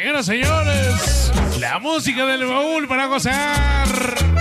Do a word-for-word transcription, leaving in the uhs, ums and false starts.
Bueno, señores, la música del baúl para gozar.